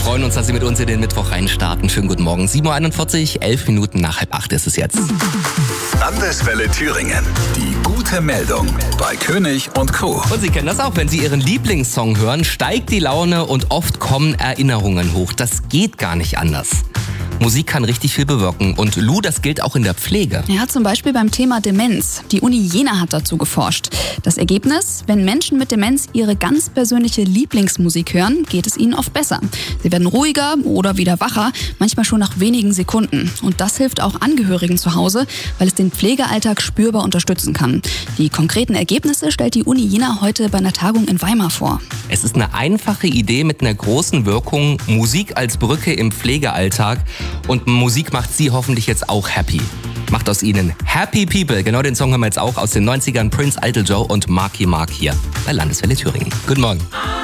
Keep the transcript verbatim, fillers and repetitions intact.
freuen uns, dass Sie mit uns in den Mittwoch reinstarten. Schönen guten Morgen. sieben Uhr einundvierzig, elf Minuten nach halb acht ist es jetzt. Landeswelle Thüringen. Die gute Meldung bei König und Co. Und Sie kennen das auch, wenn Sie Ihren Lieblingssong hören, steigt die Laune und oft kommen Erinnerungen hoch. Das geht gar nicht anders. Musik kann richtig viel bewirken. Und Lou, das gilt auch in der Pflege. Ja, zum Beispiel beim Thema Demenz. Die Uni Jena hat dazu geforscht. Das Ergebnis: Wenn Menschen mit Demenz ihre ganz persönliche Lieblingsmusik hören, geht es ihnen oft besser. Sie werden ruhiger oder wieder wacher, manchmal schon nach wenigen Sekunden. Und das hilft auch Angehörigen zu Hause, weil es den Pflegealltag spürbar unterstützen kann. Die konkreten Ergebnisse stellt die Uni Jena heute bei einer Tagung in Weimar vor. Es ist eine einfache Idee mit einer großen Wirkung. Musik als Brücke im Pflegealltag. Und Musik macht Sie hoffentlich jetzt auch happy. Macht aus Ihnen Happy People. Genau den Song haben wir jetzt auch aus den neunzigern. Prince, Idle Joe und Marky Mark hier bei Landeswelle Thüringen. Guten Morgen.